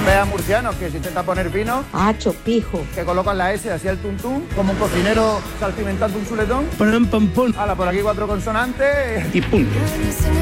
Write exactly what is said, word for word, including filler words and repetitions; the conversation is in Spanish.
Ve a murcianos que se intenta poner vino. Ah, chopijo. Que colocan la S hacia el tuntún, como un cocinero salpimentando un chuletón. Pam, pam, pum. Hala, por aquí cuatro consonantes. Y punto.